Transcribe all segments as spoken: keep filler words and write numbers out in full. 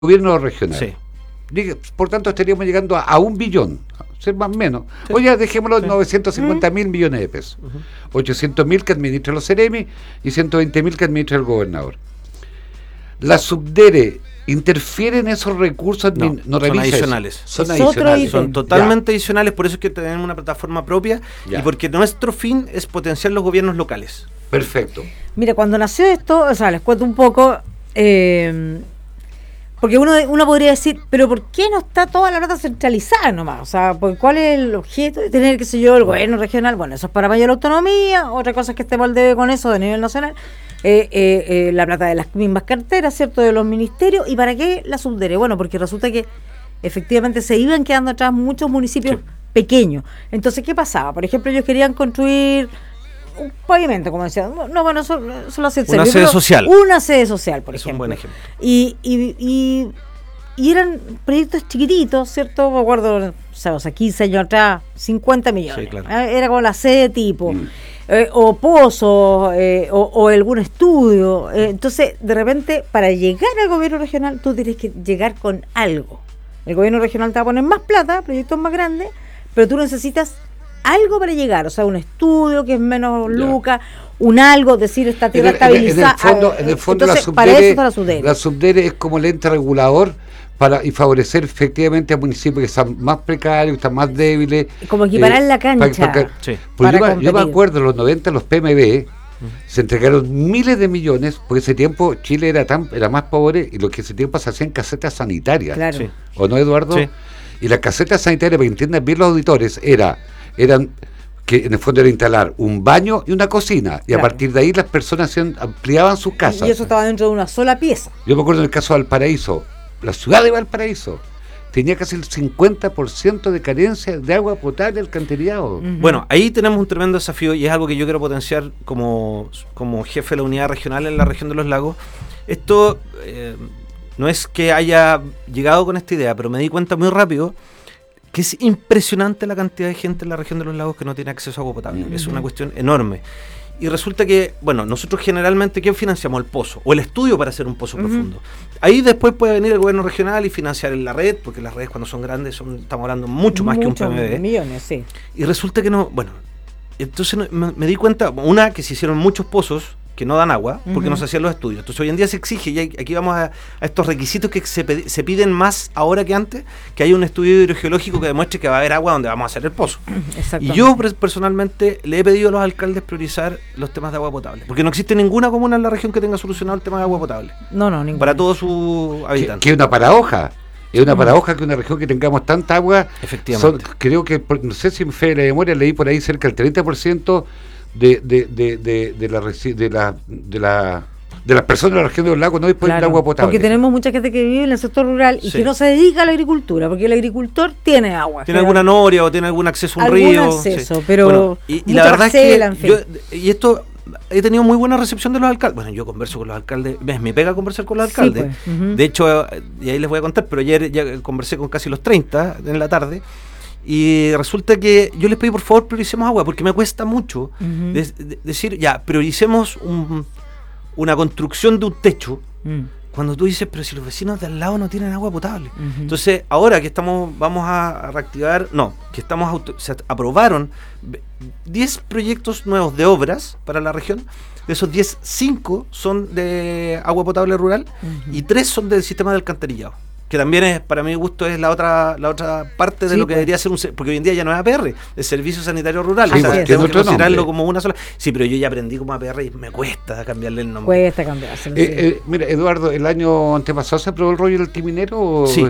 gobierno regional. Sí. Por tanto, estaríamos llegando a, a un billón, ser más o menos. Sí. O ya dejémoslo en sí. novecientos cincuenta mil uh-huh. millones de pesos. Uh-huh. ochocientos mil que administra los Ceremi y ciento veinte mil que administra el gobernador. La Subdere interfiere en esos recursos, no, no son adicionales. Son adicionales. Son totalmente ya. adicionales, por eso es que tenemos una plataforma propia ya. y porque nuestro fin es potenciar los gobiernos locales. Perfecto. Mira, cuando nació esto, o sea, les cuento un poco, eh, porque uno, uno podría decir, pero ¿por qué no está toda la plata centralizada nomás? O sea, ¿cuál es el objeto de tener, qué sé yo, el gobierno regional? Bueno, eso es para mayor autonomía, otra cosa es que estemos al debe con eso de nivel nacional, eh, eh, eh, la plata de las mismas carteras, ¿cierto?, de los ministerios, ¿y para qué la Subdere? Bueno, porque resulta que efectivamente se iban quedando atrás muchos municipios sí. pequeños. Entonces, ¿qué pasaba? Por ejemplo, ellos querían construir un pavimento, como decía, no, bueno, eso, eso lo hace una sede social. Una sede social, por es ejemplo. Un buen ejemplo. Y, y, y, y eran proyectos chiquititos, ¿cierto? Me acuerdo, o sea, o sea quince años atrás, cincuenta millones. Sí, claro. Era como la sede tipo, mm. eh, o pozos, eh, o, o algún estudio. Eh, entonces, de repente, para llegar al gobierno regional, tú tienes que llegar con algo. El gobierno regional te va a poner más plata, proyectos más grandes, pero tú necesitas algo para llegar, o sea, un estudio que es menos lucas, un algo, decir, esta tierra estabilizada. En el fondo, en el fondo entonces, la, subdere, para eso está la Subdere. La Subdere es como el ente regulador para y favorecer efectivamente a municipios que están más precarios, que están más débiles. Como equiparar eh, la cancha. Para, para, sí. para yo, yo me acuerdo, en los noventa, los P M B, uh-huh. se entregaron miles de millones, porque ese tiempo Chile era tan era más pobre, y lo que ese tiempo se hacían casetas sanitarias. Claro. Sí. ¿O no, Eduardo? Sí. Y las casetas sanitarias, para que entiendan bien los auditores, era... eran que en el fondo era instalar un baño y una cocina, y claro. a partir de ahí las personas se ampliaban sus casas. Y eso estaba dentro de una sola pieza. Yo me acuerdo en el caso de Valparaíso, la ciudad de Valparaíso tenía casi el cincuenta por ciento de carencia de agua potable, alcantarillado. Uh-huh. Bueno, ahí tenemos un tremendo desafío y es algo que yo quiero potenciar como, como jefe de la unidad regional en la región de los lagos. Esto eh, no es que haya llegado con esta idea, pero me di cuenta muy rápido que es impresionante la cantidad de gente en la región de los lagos que no tiene acceso a agua potable. Uh-huh. Es una cuestión enorme. Y resulta que, bueno, nosotros generalmente, ¿qué financiamos? El pozo, o el estudio para hacer un pozo uh-huh. profundo. Ahí después puede venir el gobierno regional y financiar la red, porque las redes cuando son grandes, son, estamos hablando mucho más mucho, que un P M B. Millones, sí. Y resulta que no, bueno, entonces me, me di cuenta, una, que se hicieron muchos pozos que no dan agua, porque uh-huh. no se hacían los estudios. Entonces hoy en día se exige, y aquí vamos a, a estos requisitos que se, pedi, se piden más ahora que antes, que haya un estudio hidrogeológico que demuestre que va a haber agua donde vamos a hacer el pozo. Y yo personalmente le he pedido a los alcaldes priorizar los temas de agua potable, porque no existe ninguna comuna en la región que tenga solucionado el tema de agua potable. No, no, ninguna. Para todos sus habitantes. Que es una paradoja. Es una paradoja que una región que tengamos tanta agua. Efectivamente. Son, creo que, no sé si me fe de la memoria, leí por ahí cerca del treinta por ciento de de de de de la de la de la de las personas de la región de los lagos no disponen claro, de agua potable. Porque tenemos mucha gente que vive en el sector rural y sí. que no se dedica a la agricultura, porque el agricultor tiene agua. Tiene alguna noria o tiene algún acceso a un algún río. acceso, sí. pero bueno, y, y la verdad parcela, es que yo, y esto he tenido muy buena recepción de los alcaldes. Bueno, yo converso con los alcaldes, es mi pega conversar con los alcaldes. Sí, pues, uh-huh. De hecho, y ahí les voy a contar, pero ayer ya conversé con casi los treinta en la tarde. Y resulta que yo les pedí, por favor, prioricemos agua, porque me cuesta mucho uh-huh. de, de, decir, ya, prioricemos un, una construcción de un techo, uh-huh. cuando tú dices, pero si los vecinos de al lado no tienen agua potable. Uh-huh. Entonces, ahora que estamos, vamos a reactivar, no, que estamos, auto, se aprobaron diez proyectos nuevos de obras para la región. De esos diez, cinco son de agua potable rural uh-huh. y tres son del sistema de alcantarillado, que también es, para mi gusto, es la otra la otra parte de sí, lo que pues. debería ser un, porque hoy en día ya no es A P R, es Servicio Sanitario Rural, sí, o sea, tenemos que considerarlo nombre. Como una sola. Sí, pero yo ya aprendí como A P R y me cuesta cambiarle el nombre. Cuesta cambiarse. Eh, eh, mira, Eduardo, el año antepasado se aprobó el royalty minero. Sí.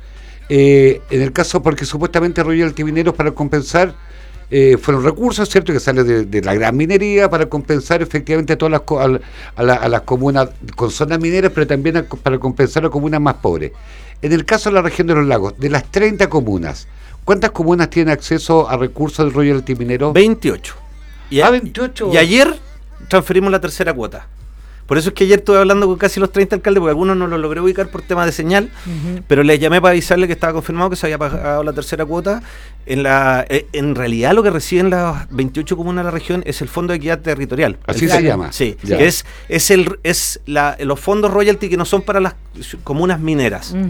Eh, en el caso, porque supuestamente el royalty minero para compensar eh, fueron recursos, ¿cierto?, que salen de, de la gran minería para compensar efectivamente a todas las a, a, la, a las comunas con zonas mineras, pero también a, para compensar a comunas más pobres. En el caso de la región de los lagos, de las treinta comunas, ¿cuántas comunas tienen acceso a recursos del royalty minero? veintiocho. Y, ah, veintiocho. Y ayer transferimos la tercera cuota. Por eso es que ayer estuve hablando con casi los treinta alcaldes, porque algunos no los logré ubicar por tema de señal, uh-huh. pero les llamé para avisarle que estaba confirmado que se había pagado la tercera cuota. En la en realidad lo que reciben las veintiocho comunas de la región es el Fondo de Equidad Territorial. Así se llama. Sí, que es, es, el, es la, los fondos royalty que no son para las comunas mineras. Uh-huh.